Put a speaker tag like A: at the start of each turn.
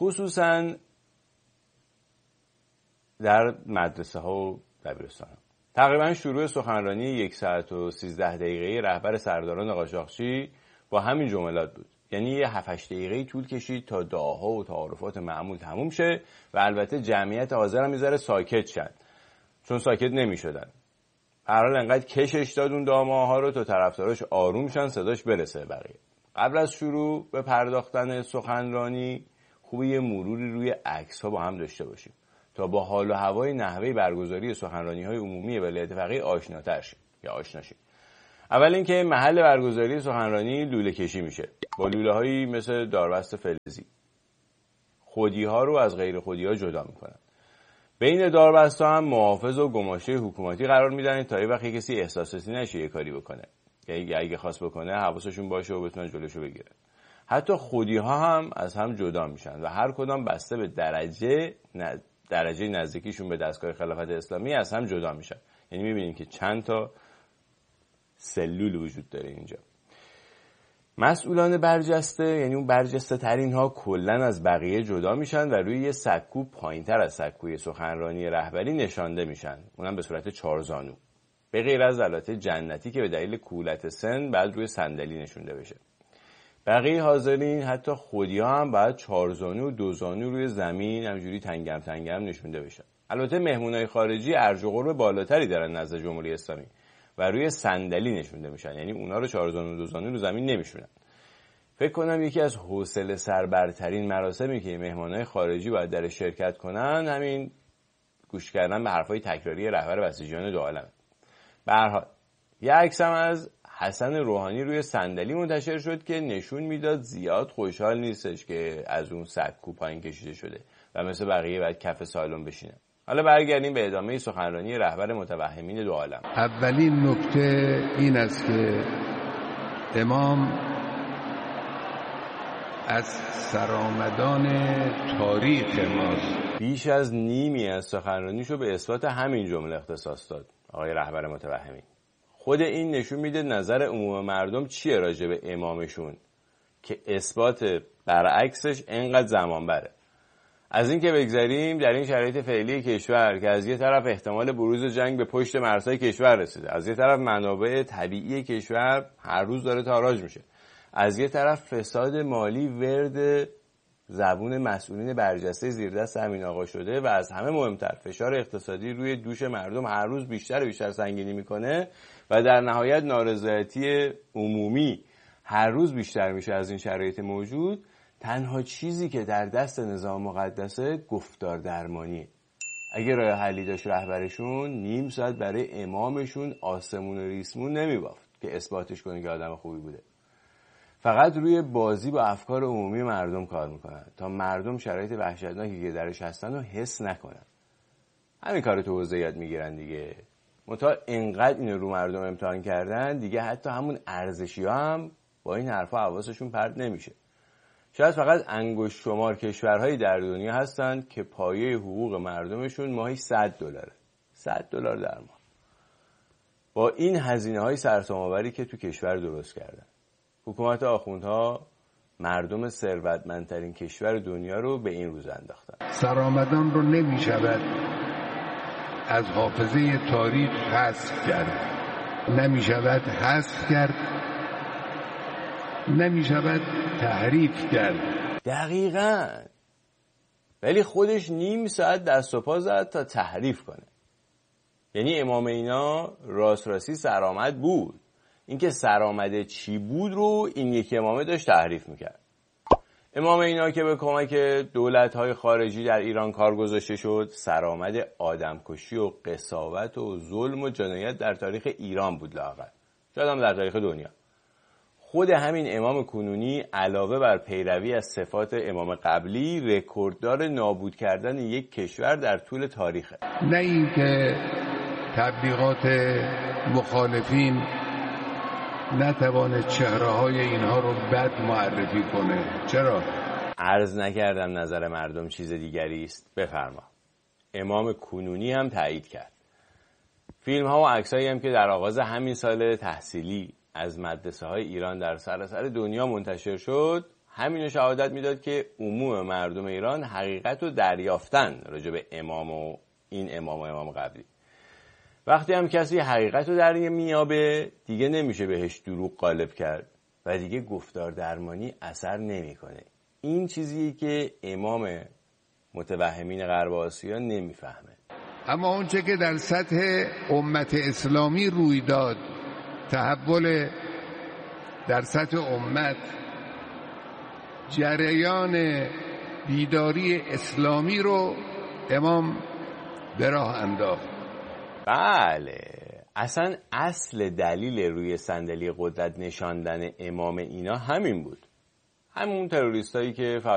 A: خصوصا در مدرسه ها و دبیرستان ها. تقریبا شروع سخنرانی 1 ساعت و 13 دقیقه‌ای رهبر سرداران قاچاقچی با همین جملات بود. یعنی یه 7-8 دقیقه‌ای طول کشید تا دعاها و تعارفات معمول تموم شه و البته جمعیت حاضر هم میذاره ساکت شد، چون ساکت نمیشدن. هر حال انقدر کشش داد اون دعاها رو تا طرفداراش آروم شن، صداش برسه بقیه. قبل از شروع به پرداختن سخنرانی خوبه یه مروری روی عکس‌ها با هم داشته باشیم تا با حال و هوای نحوه برگزاری سخنرانی‌های عمومی ولایت فقیه آشناتر شیم یا آشنا شیم. اول اینکه محل برگزاری سخنرانی لوله کشی میشه با لوله‌هایی مثل داربست فلزی. خودی‌ها رو از غیر خودی‌ها جدا میکنن. بین داربست‌ها هم محافظ و گماشه حکومتی قرار میدن تا یه وقتی کسی احساساتی نشه یه کاری بکنه. یعنی اگه خواست بکنه حواسشون باشه و بتونن جلوشو بگیرن. حتی خودی‌ها هم از هم جدا میشن و هر کدام بسته به درجه نزدیکیشون به دستگاه خلافت اسلامی از هم جدا میشن. یعنی میبینیم که چند تا سلول وجود داره اینجا. مسئولان برجسته، یعنی اون برجسته ترین ها، کلن از بقیه جدا میشن و روی یه سکو پایینتر از سکوی سخنرانی رهبری نشانده میشن، اونم به صورت 4 زانو، به غیر از البته جنتی که به دلیل کولت سن بعد روی صندلی نشونده بشه. بقیه حاضرین حتی خودی ها هم باید 4 زانو و 2 زانو روی زمین همجوری تنگم نشونده بشن. البته مهمونای خارجی ارج و قرب بالاتری دارن نزد جمهوری اسلامی و روی صندلی نشونده میشن، یعنی اونا رو 4 زانو و 2 زانو رو زمین نمیشونن. فکر کنم یکی از حوصله سربرترین مراسمی که مهمانای خارجی باید در شرکت کنن همین گوش کردن به حرفای تکراری رهبر بسیجیان دو عالمه. به هر حال یه عکس هم از حسن روحانی روی صندلی منتشر شد که نشون میداد زیاد خوشحال نیستش که از اون سکو پایین کشیده شده و مثل بقیه باید کف سالن بشینه. حالا برگردیم به ادامه سخنرانی رهبر متوهمین دو عالم.
B: اولین نکته این است که امام از سرآمدان تاریخ ماست.
A: بیش از نیمی از سخنرانیشو به اثبات همین جمله اختصاص داد آقای رهبر متوهمین. خود این نشون میده نظر عموم مردم چیه راجع به امامشون که اثبات برعکسش انقدر زمان بره. از این که بگذریم، در این شرایط فعلی کشور که از یه طرف احتمال بروز جنگ به پشت مرزهای کشور رسیده، از یه طرف منابع طبیعی کشور هر روز داره تاراج میشه، از یه طرف فساد مالی ورد زبون مسئولین برجسته زیردست امین آقا شده و از همه مهمتر فشار اقتصادی روی دوش مردم هر روز بیشتر و بیشتر سنگینی میکنه و در نهایت نارضایتی عمومی هر روز بیشتر میشه. از این شرایط موجود تنها چیزی که در دست نظام مقدسه گفتار درمانیه. اگه راه حلی داشت رهبرشون نیم ساعت برای امامشون آسمون و ریسمون نمیبافت که اثباتش کنه که آدم خوبی بوده. فقط روی بازی با افکار عمومی مردم کار میکنن تا مردم شرایط وحشتناکی که درش هستن رو حس نکنن. همین کارو تو حوزه یاد میگیرن دیگه. منتها اینقدر اینو رو مردم امتحان کردن دیگه حتی همون ارزشی‌ها هم با این حرفا حواسشون پرت نمیشه. شاید فقط انگشت شمار کشورهایی در دنیا هستن که پایه حقوق مردمشون ماهی $100 $100 در ماه. با این هزینه‌های سرسام‌آوری که تو کشور درست کردن، حکومت آخوندها مردم ثروتمندترین کشور دنیا رو به این روز انداختن.
B: سرآمدان رو نمی‌شود از حافظه تاریخ حذف کرد، نمی‌شود حذف کرد، نمی‌شود تحریف کرد.
A: دقیقاً. ولی خودش نیم ساعت دست و پا زد تا تحریف کنه. یعنی امام اینا راستی سرآمد بود. اینکه سرآمده چی بود رو این یکی امامه داشت تحریف میکرد. امام اینا که به کمک دولت‌های خارجی در ایران کار گذاشته شد، سرآمد آدمکشی و قساوت و ظلم و جنایت در تاریخ ایران بود لااقل. شاید هم در تاریخ دنیا. خود همین امام کنونی علاوه بر پیروی از صفات امام قبلی رکورددار نابود کردن یک کشور در طول تاریخه.
B: نه اینکه تبلیغات مخالفین نتوانه چهره‌های اینها رو بد معرفی کنه. چرا؟
A: عرض نکردم نظر مردم چیز دیگری است. بفرما. امام کنونی هم تایید کرد. فیلم ها و عکسایی هم که در آغاز همین سال تحصیلی از مدرسه های ایران در سراسر دنیا منتشر شد، همینو شهادت میداد که عموم مردم ایران حقیقت رو دریافتن راجع به امام و این امام و امام قبلی. وقتی هم کسی حقیقت رو در میابه دیگه نمیشه بهش دروغ غالب کرد و دیگه گفتار درمانی اثر نمیکنه. این چیزیه که امام متوهمین غرب آسیا نمیفهمه.
B: اما اونچه که در سطح امت اسلامی روی داد، تحول در سطح امت، جریان بیداری اسلامی رو امام به راه انداخت.
A: بله، اصلا اصل دلیل روی صندلی قدرت نشاندن امام اینا همین بود. همون تروریستایی که